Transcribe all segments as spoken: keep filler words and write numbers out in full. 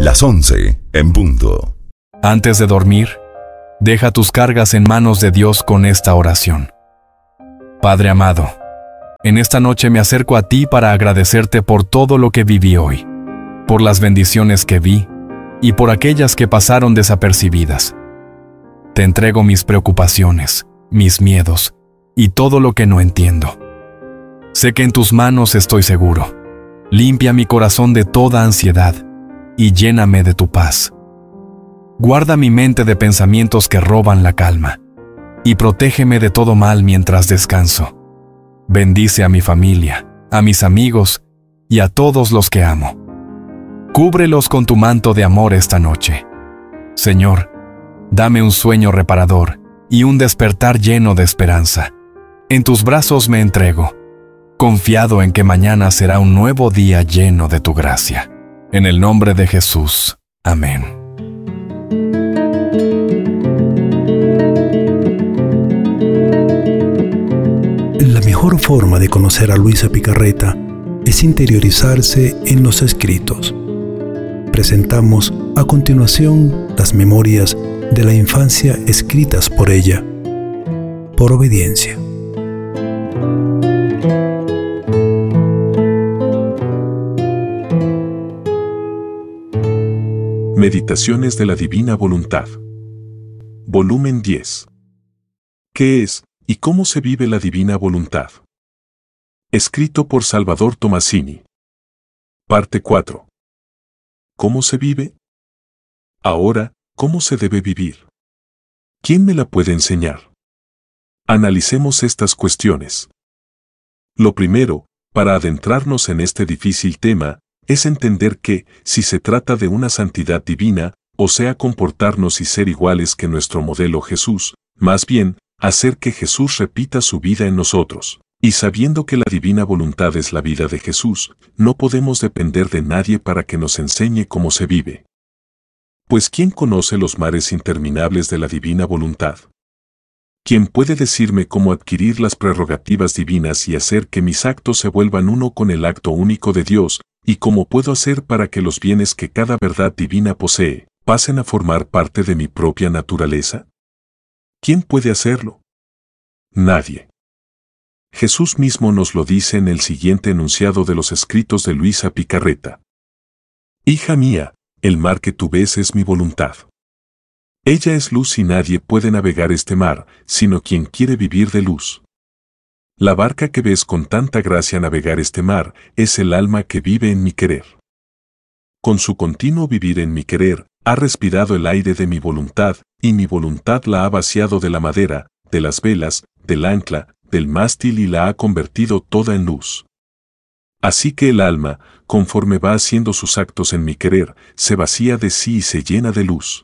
Las once en punto. Antes de dormir, deja tus cargas en manos de Dios con esta oración. Padre amado, en esta noche me acerco a ti para agradecerte por todo lo que viví hoy, por las bendiciones que vi y por aquellas que pasaron desapercibidas. Te entrego mis preocupaciones, mis miedos y todo lo que no entiendo. Sé que en tus manos estoy seguro. Limpia mi corazón de toda ansiedad y lléname de tu paz. Guarda mi mente de pensamientos que roban la calma y protégeme de todo mal mientras descanso. Bendice a mi familia, a mis amigos y a todos los que amo. Cúbrelos con tu manto de amor esta noche. Señor, dame un sueño reparador y un despertar lleno de esperanza. En tus brazos me entrego, confiado en que mañana será un nuevo día lleno de tu gracia. En el nombre de Jesús. Amén. La mejor forma de conocer a Luisa Picarreta es interiorizarse en los escritos. Presentamos a continuación las memorias de la infancia escritas por ella, por obediencia. Meditaciones de la Divina Voluntad. Volumen diez. ¿Qué es y cómo se vive la Divina Voluntad? Escrito por Salvador Tomasini. Parte cuatro. ¿Cómo se vive? Ahora, ¿cómo se debe vivir? ¿Quién me la puede enseñar? Analicemos estas cuestiones. Lo primero, para adentrarnos en este difícil tema, es entender que, si se trata de una santidad divina, o sea comportarnos y ser iguales que nuestro modelo Jesús, más bien, hacer que Jesús repita su vida en nosotros. Y sabiendo que la divina voluntad es la vida de Jesús, no podemos depender de nadie para que nos enseñe cómo se vive. Pues ¿quién conoce los mares interminables de la divina voluntad? ¿Quién puede decirme cómo adquirir las prerrogativas divinas y hacer que mis actos se vuelvan uno con el acto único de Dios, y cómo puedo hacer para que los bienes que cada verdad divina posee, pasen a formar parte de mi propia naturaleza? ¿Quién puede hacerlo? Nadie. Jesús mismo nos lo dice en el siguiente enunciado de los escritos de Luisa Picarreta. Hija mía, el mar que tú ves es mi voluntad. Ella es luz y nadie puede navegar este mar, sino quien quiere vivir de luz. La barca que ves con tanta gracia navegar este mar es el alma que vive en mi querer. Con su continuo vivir en mi querer, ha respirado el aire de mi voluntad, y mi voluntad la ha vaciado de la madera, de las velas, del ancla, del mástil y la ha convertido toda en luz. Así que el alma, conforme va haciendo sus actos en mi querer, se vacía de sí y se llena de luz.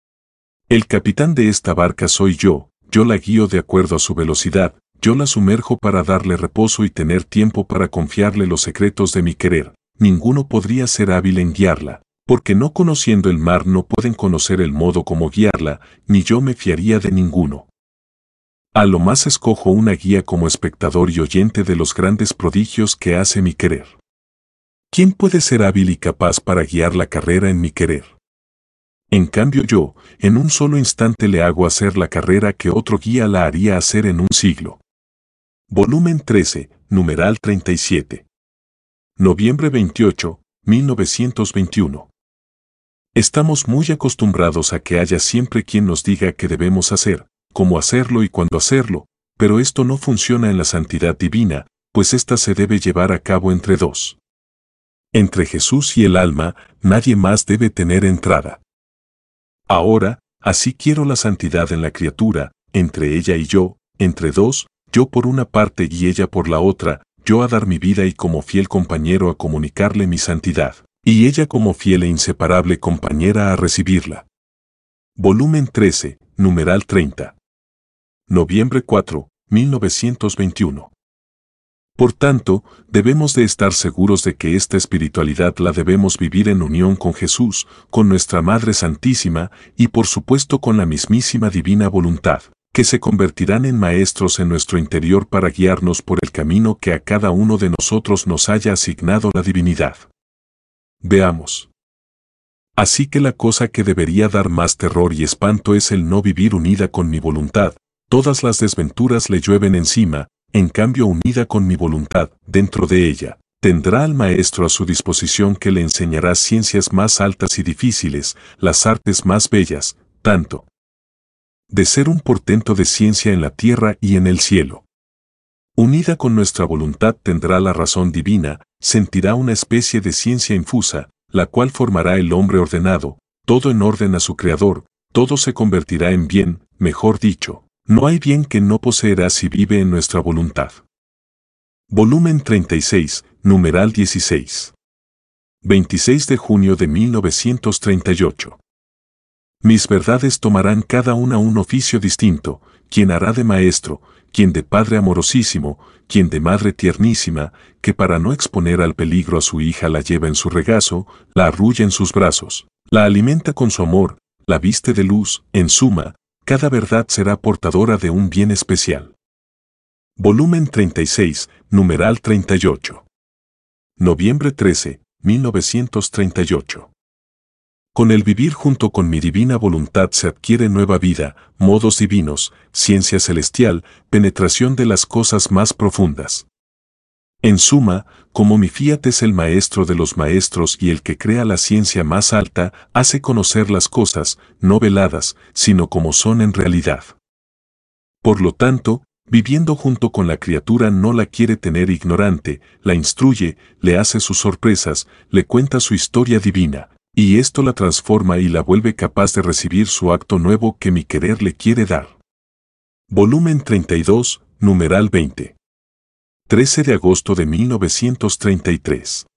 El capitán de esta barca soy yo, yo la guío de acuerdo a su velocidad, yo la sumerjo para darle reposo y tener tiempo para confiarle los secretos de mi querer. Ninguno podría ser hábil en guiarla, porque no conociendo el mar no pueden conocer el modo como guiarla, ni yo me fiaría de ninguno. A lo más escojo una guía como espectador y oyente de los grandes prodigios que hace mi querer. ¿Quién puede ser hábil y capaz para guiar la carrera en mi querer? En cambio yo, en un solo instante le hago hacer la carrera que otro guía la haría hacer en un siglo. Volumen trece, numeral treinta y siete. Noviembre veintiocho, mil novecientos veintiuno. Estamos muy acostumbrados a que haya siempre quien nos diga qué debemos hacer, cómo hacerlo y cuándo hacerlo, pero esto no funciona en la santidad divina, pues ésta se debe llevar a cabo entre dos. Entre Jesús y el alma, nadie más debe tener entrada. Ahora, así quiero la santidad en la criatura, entre ella y yo, entre dos, yo por una parte y ella por la otra, yo a dar mi vida y como fiel compañero a comunicarle mi santidad, y ella como fiel e inseparable compañera a recibirla. Volumen trece, numeral treinta. Noviembre cuatro, mil novecientos veintiuno. Por tanto, debemos de estar seguros de que esta espiritualidad la debemos vivir en unión con Jesús, con nuestra Madre Santísima y por supuesto con la mismísima Divina Voluntad, que se convertirán en maestros en nuestro interior para guiarnos por el camino que a cada uno de nosotros nos haya asignado la divinidad. Veamos. Así que la cosa que debería dar más terror y espanto es el no vivir unida con mi voluntad. Todas las desventuras le llueven encima, en cambio unida con mi voluntad, dentro de ella, tendrá al maestro a su disposición que le enseñará ciencias más altas y difíciles, las artes más bellas, tanto de ser un portento de ciencia en la tierra y en el cielo. Unida con nuestra voluntad tendrá la razón divina, sentirá una especie de ciencia infusa, la cual formará el hombre ordenado, todo en orden a su Creador, todo se convertirá en bien, mejor dicho, no hay bien que no poseerá si vive en nuestra voluntad. Volumen treinta y seis, numeral dieciséis. veintiséis de junio de mil novecientos treinta y ocho. Mis verdades tomarán cada una un oficio distinto, quien hará de maestro, quien de padre amorosísimo, quien de madre tiernísima, que para no exponer al peligro a su hija la lleva en su regazo, la arrulla en sus brazos, la alimenta con su amor, la viste de luz, en suma, cada verdad será portadora de un bien especial. Volumen treinta y seis, numeral treinta y ocho. Noviembre trece, mil novecientos treinta y ocho. Con el vivir junto con mi divina voluntad se adquiere nueva vida, modos divinos, ciencia celestial, penetración de las cosas más profundas. En suma, como mi fiat es el maestro de los maestros y el que crea la ciencia más alta, hace conocer las cosas, no veladas, sino como son en realidad. Por lo tanto, viviendo junto con la criatura no la quiere tener ignorante, la instruye, le hace sus sorpresas, le cuenta su historia divina, y esto la transforma y la vuelve capaz de recibir su acto nuevo que mi querer le quiere dar. Volumen treinta y dos, numeral veinte. trece de agosto de mil novecientos treinta y tres.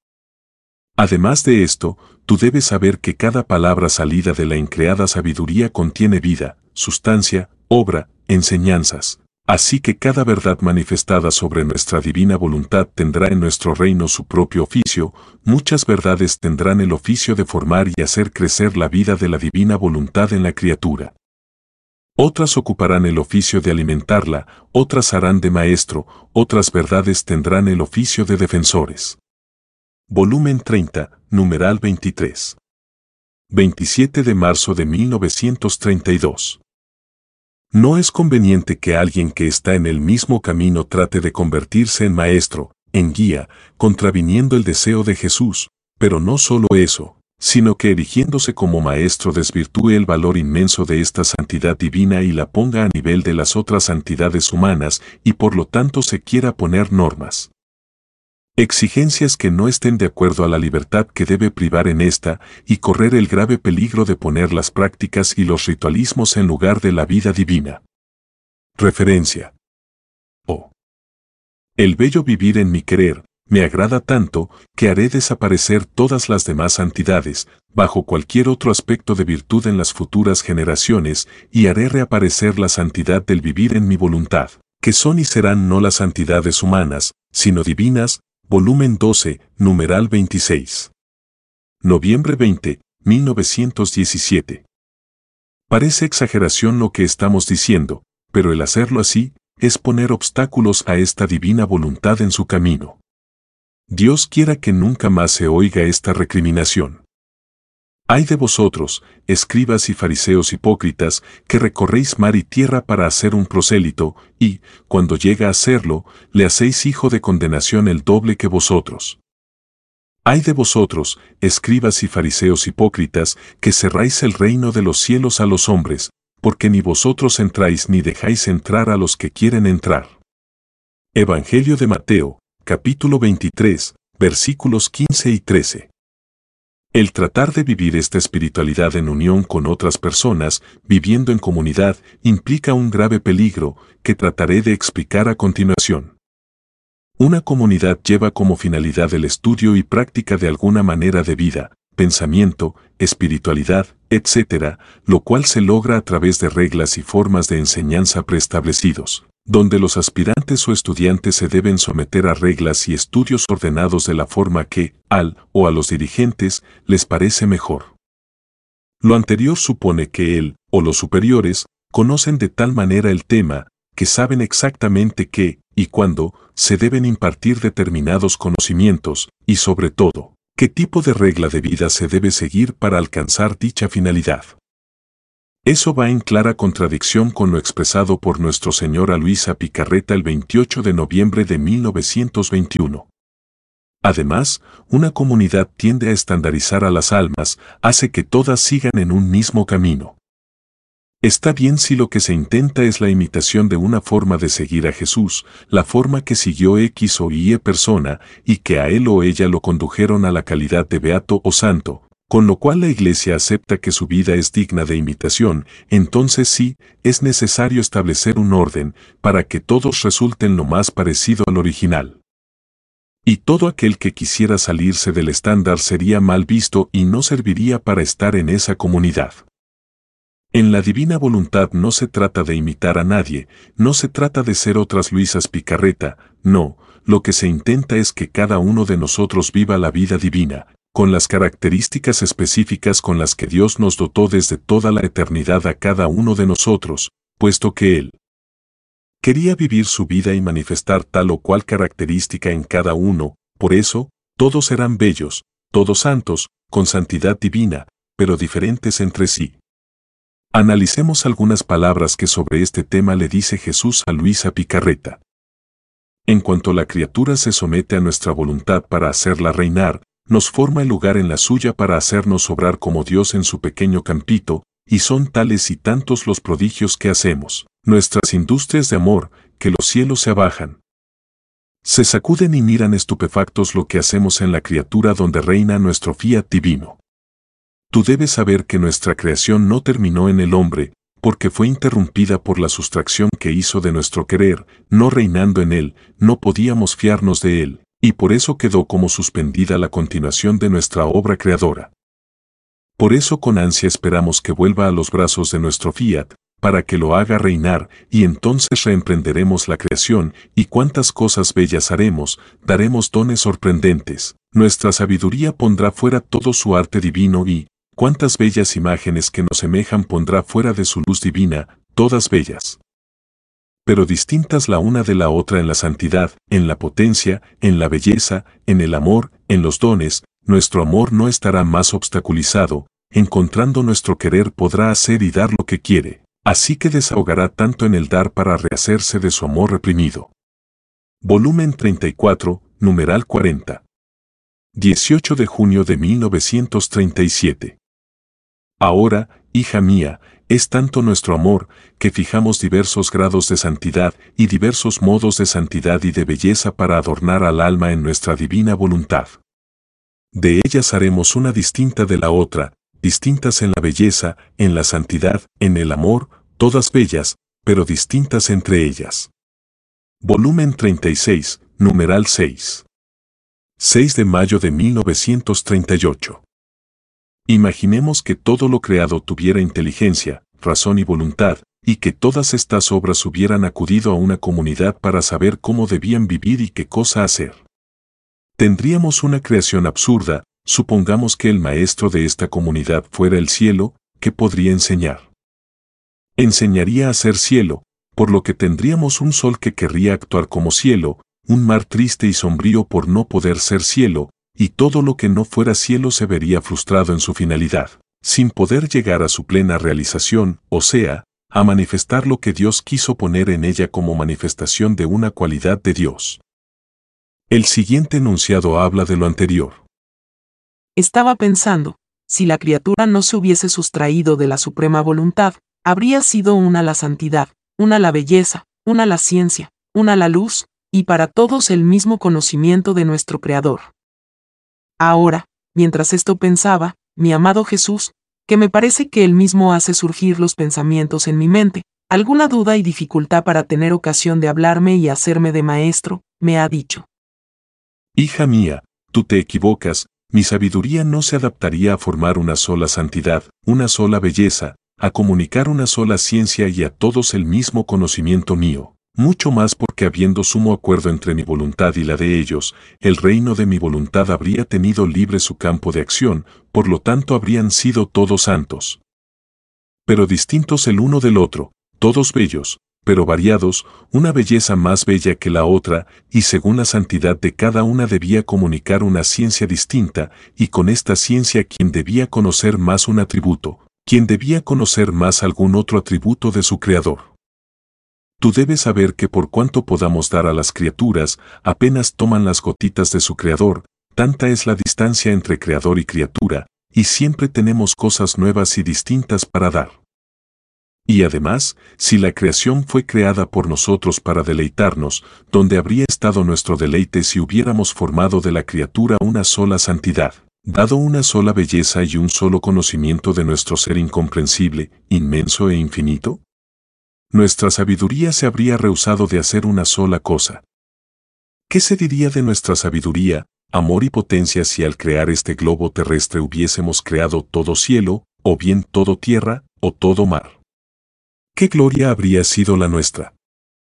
Además de esto, tú debes saber que cada palabra salida de la increada sabiduría contiene vida, sustancia, obra, enseñanzas. Así que cada verdad manifestada sobre nuestra divina voluntad tendrá en nuestro reino su propio oficio, muchas verdades tendrán el oficio de formar y hacer crecer la vida de la divina voluntad en la criatura. Otras ocuparán el oficio de alimentarla, otras harán de maestro, otras verdades tendrán el oficio de defensores. Volumen treinta, numeral veintitrés. veintisiete de marzo de mil novecientos treinta y dos. No es conveniente que alguien que está en el mismo camino trate de convertirse en maestro, en guía, contraviniendo el deseo de Jesús, pero no solo eso, sino que erigiéndose como maestro desvirtúe el valor inmenso de esta santidad divina y la ponga a nivel de las otras santidades humanas y por lo tanto se quiera poner normas. Exigencias que no estén de acuerdo a la libertad que debe privar en esta y correr el grave peligro de poner las prácticas y los ritualismos en lugar de la vida divina. Referencia. Oh. El bello vivir en mi querer, me agrada tanto, que haré desaparecer todas las demás santidades, bajo cualquier otro aspecto de virtud en las futuras generaciones, y haré reaparecer la santidad del vivir en mi voluntad, que son y serán no las santidades humanas, sino divinas. Volumen doce, numeral veintiséis. Noviembre veinte, mil novecientos diecisiete. Parece exageración lo que estamos diciendo, pero el hacerlo así es poner obstáculos a esta divina voluntad en su camino. Dios quiera que nunca más se oiga esta recriminación. Ay de vosotros, escribas y fariseos hipócritas, que recorréis mar y tierra para hacer un prosélito, y, cuando llega a serlo, le hacéis hijo de condenación el doble que vosotros. Ay de vosotros, escribas y fariseos hipócritas, que cerráis el reino de los cielos a los hombres, porque ni vosotros entráis ni dejáis entrar a los que quieren entrar. Evangelio de Mateo, capítulo veintitrés, versículos quince y trece. El tratar de vivir esta espiritualidad en unión con otras personas, viviendo en comunidad, implica un grave peligro, que trataré de explicar a continuación. Una comunidad lleva como finalidad el estudio y práctica de alguna manera de vida, pensamiento, espiritualidad, etcétera, lo cual se logra a través de reglas y formas de enseñanza preestablecidos, donde los aspirantes o estudiantes se deben someter a reglas y estudios ordenados de la forma que, al o a los dirigentes, les parece mejor. Lo anterior supone que él, o los superiores, conocen de tal manera el tema, que saben exactamente qué y cuándo se deben impartir determinados conocimientos, y sobre todo, ¿Qué tipo de regla de vida se debe seguir para alcanzar dicha finalidad? Eso va en clara contradicción con lo expresado por nuestro Señor a Luisa Picarreta el veintiocho de noviembre de mil novecientos veintiuno. Además, una comunidad tiende a estandarizar a las almas, hace que todas sigan en un mismo camino. Está bien si lo que se intenta es la imitación de una forma de seguir a Jesús, la forma que siguió X o Y persona, y que a él o ella lo condujeron a la calidad de beato o santo, con lo cual la Iglesia acepta que su vida es digna de imitación. Entonces sí, es necesario establecer un orden, para que todos resulten lo más parecido al original. Y todo aquel que quisiera salirse del estándar sería mal visto y no serviría para estar en esa comunidad. En la divina voluntad no se trata de imitar a nadie, no se trata de ser otras Luisas Picarreta, no, lo que se intenta es que cada uno de nosotros viva la vida divina, con las características específicas con las que Dios nos dotó desde toda la eternidad a cada uno de nosotros, puesto que Él quería vivir su vida y manifestar tal o cual característica en cada uno. Por eso, todos serán bellos, todos santos, con santidad divina, pero diferentes entre sí. Analicemos algunas palabras que sobre este tema le dice Jesús a Luisa Picarreta. En cuanto la criatura se somete a nuestra voluntad para hacerla reinar, nos forma el lugar en la suya para hacernos obrar como Dios en su pequeño campito, y son tales y tantos los prodigios que hacemos, nuestras industrias de amor, que los cielos se abajan. Se sacuden y miran estupefactos lo que hacemos en la criatura donde reina nuestro fiat divino. Tú debes saber que nuestra creación no terminó en el hombre, porque fue interrumpida por la sustracción que hizo de nuestro querer, no reinando en él, no podíamos fiarnos de él, y por eso quedó como suspendida la continuación de nuestra obra creadora. Por eso con ansia esperamos que vuelva a los brazos de nuestro fiat, para que lo haga reinar, y entonces reemprenderemos la creación, y cuántas cosas bellas haremos, daremos dones sorprendentes, nuestra sabiduría pondrá fuera todo su arte divino y, cuántas bellas imágenes que nos semejan pondrá fuera de su luz divina, todas bellas, pero distintas la una de la otra en la santidad, en la potencia, en la belleza, en el amor, en los dones. Nuestro amor no estará más obstaculizado, encontrando nuestro querer podrá hacer y dar lo que quiere, así que desahogará tanto en el dar para rehacerse de su amor reprimido. Volumen treinta y cuatro, numeral cuarenta. dieciocho de junio de mil novecientos treinta y siete. Ahora, hija mía, es tanto nuestro amor, que fijamos diversos grados de santidad y diversos modos de santidad y de belleza para adornar al alma en nuestra divina voluntad. De ellas haremos una distinta de la otra, distintas en la belleza, en la santidad, en el amor, todas bellas, pero distintas entre ellas. Volumen treinta y seis, numeral seis. seis de mayo de mil novecientos treinta y ocho. Imaginemos que todo lo creado tuviera inteligencia, razón y voluntad, y que todas estas obras hubieran acudido a una comunidad para saber cómo debían vivir y qué cosa hacer. Tendríamos una creación absurda. Supongamos que el maestro de esta comunidad fuera el cielo, ¿qué podría enseñar? Enseñaría a ser cielo, por lo que tendríamos un sol que querría actuar como cielo, un mar triste y sombrío por no poder ser cielo, y todo lo que no fuera cielo se vería frustrado en su finalidad, sin poder llegar a su plena realización, o sea, a manifestar lo que Dios quiso poner en ella como manifestación de una cualidad de Dios. El siguiente enunciado habla de lo anterior. Estaba pensando, si la criatura no se hubiese sustraído de la suprema voluntad, habría sido una la santidad, una la belleza, una la ciencia, una la luz, y para todos el mismo conocimiento de nuestro Creador. Ahora, mientras esto pensaba, mi amado Jesús, que me parece que él mismo hace surgir los pensamientos en mi mente, alguna duda y dificultad para tener ocasión de hablarme y hacerme de maestro, me ha dicho: Hija mía, tú te equivocas, mi sabiduría no se adaptaría a formar una sola santidad, una sola belleza, a comunicar una sola ciencia y a todos el mismo conocimiento mío. Mucho más porque habiendo sumo acuerdo entre mi voluntad y la de ellos, el reino de mi voluntad habría tenido libre su campo de acción, por lo tanto habrían sido todos santos. Pero distintos el uno del otro, todos bellos, pero variados, una belleza más bella que la otra, y según la santidad de cada una debía comunicar una ciencia distinta, y con esta ciencia quien debía conocer más un atributo, quien debía conocer más algún otro atributo de su Creador. Tú debes saber que por cuanto podamos dar a las criaturas, apenas toman las gotitas de su Creador, tanta es la distancia entre Creador y criatura, y siempre tenemos cosas nuevas y distintas para dar. Y además, si la creación fue creada por nosotros para deleitarnos, ¿dónde habría estado nuestro deleite si hubiéramos formado de la criatura una sola santidad, dado una sola belleza y un solo conocimiento de nuestro ser incomprensible, inmenso e infinito? Nuestra sabiduría se habría rehusado de hacer una sola cosa. ¿Qué se diría de nuestra sabiduría, amor y potencia si al crear este globo terrestre hubiésemos creado todo cielo, o bien todo tierra, o todo mar? ¿Qué gloria habría sido la nuestra?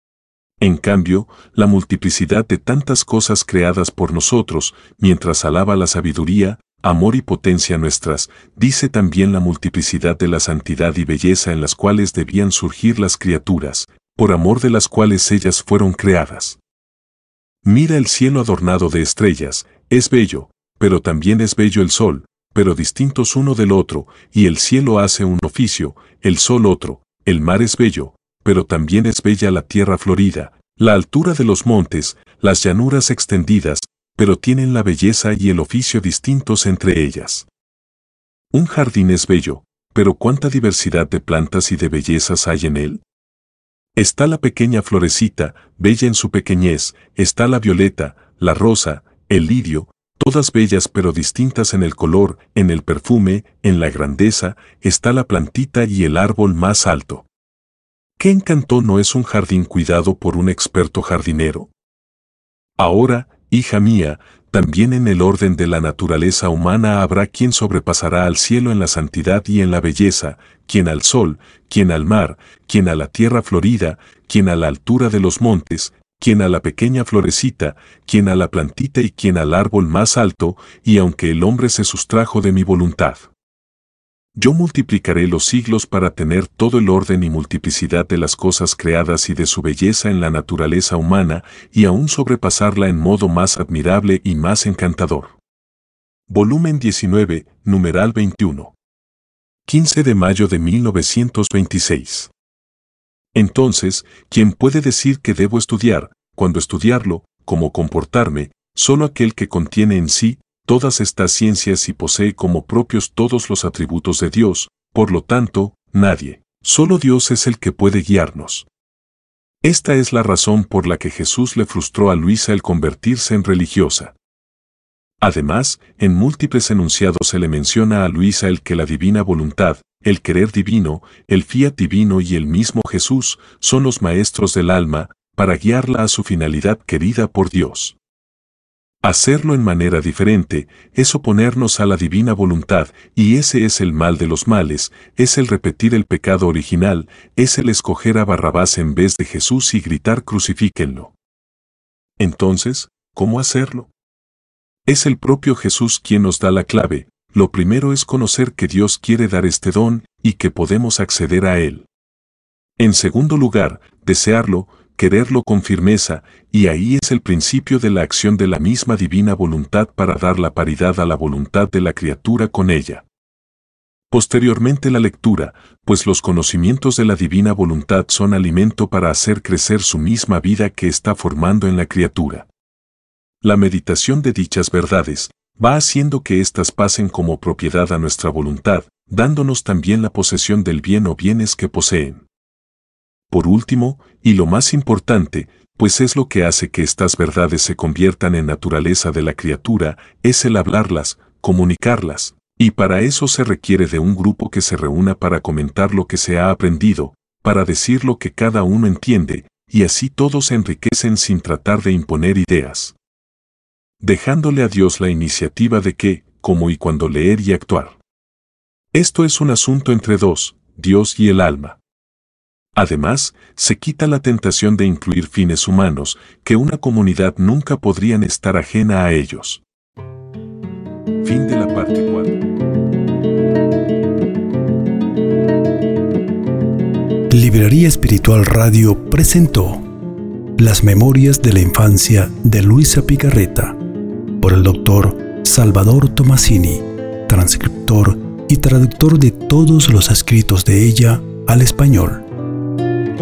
En cambio, la multiplicidad de tantas cosas creadas por nosotros, mientras alaba la sabiduría, amor y potencia nuestras, dice también la multiplicidad de la santidad y belleza en las cuales debían surgir las criaturas, por amor de las cuales ellas fueron creadas. Mira el cielo adornado de estrellas, es bello, pero también es bello el sol, pero distintos uno del otro, y el cielo hace un oficio, el sol otro. El mar es bello, pero también es bella la tierra florida, la altura de los montes, las llanuras extendidas, pero tienen la belleza y el oficio distintos entre ellas. Un jardín es bello, pero ¿cuánta diversidad de plantas y de bellezas hay en él? Está la pequeña florecita, bella en su pequeñez, está la violeta, la rosa, el lirio, todas bellas pero distintas en el color, en el perfume, en la grandeza, está la plantita y el árbol más alto. ¿Qué encanto no es un jardín cuidado por un experto jardinero? Ahora, hija mía, también en el orden de la naturaleza humana habrá quien sobrepasará al cielo en la santidad y en la belleza, quien al sol, quien al mar, quien a la tierra florida, quien a la altura de los montes, quien a la pequeña florecita, quien a la plantita y quien al árbol más alto, y aunque el hombre se sustrajo de mi voluntad. Yo multiplicaré los siglos para tener todo el orden y multiplicidad de las cosas creadas y de su belleza en la naturaleza humana, y aún sobrepasarla en modo más admirable y más encantador. Volumen diecinueve, numeral veintiuno. quince de mayo de mil novecientos veintiséis. Entonces, ¿quién puede decir que debo estudiar, cuando estudiarlo, cómo comportarme, solo aquel que contiene en sí todas estas ciencias y posee como propios todos los atributos de Dios? Por lo tanto, nadie, solo Dios es el que puede guiarnos. Esta es la razón por la que Jesús le frustró a Luisa el convertirse en religiosa. Además, en múltiples enunciados se le menciona a Luisa el que la divina voluntad, el querer divino, el fiat divino y el mismo Jesús son los maestros del alma, para guiarla a su finalidad querida por Dios. Hacerlo en manera diferente es oponernos a la divina voluntad, y ese es el mal de los males, es el repetir el pecado original, es el escoger a Barrabás en vez de Jesús y gritar crucifíquenlo. Entonces, ¿cómo hacerlo? Es el propio Jesús quien nos da la clave. Lo primero es conocer que Dios quiere dar este don y que podemos acceder a él. En segundo lugar, desearlo, quererlo con firmeza, y ahí es el principio de la acción de la misma divina voluntad para dar la paridad a la voluntad de la criatura con ella. Posteriormente la lectura, pues los conocimientos de la divina voluntad son alimento para hacer crecer su misma vida que está formando en la criatura. La meditación de dichas verdades va haciendo que éstas pasen como propiedad a nuestra voluntad, dándonos también la posesión del bien o bienes que poseen. Por último, y lo más importante, pues es lo que hace que estas verdades se conviertan en naturaleza de la criatura, es el hablarlas, comunicarlas, y para eso se requiere de un grupo que se reúna para comentar lo que se ha aprendido, para decir lo que cada uno entiende, y así todos se enriquecen sin tratar de imponer ideas, dejándole a Dios la iniciativa de qué, cómo y cuándo leer y actuar. Esto es un asunto entre dos, Dios y el alma. Además, se quita la tentación de incluir fines humanos, que una comunidad nunca podrían estar ajena a ellos. Fin de la parte cuatro. Librería Espiritual Radio presentó Las Memorias de la Infancia de Luisa Picarreta, por el doctor Salvador Tomasini, transcriptor y traductor de todos los escritos de ella al español.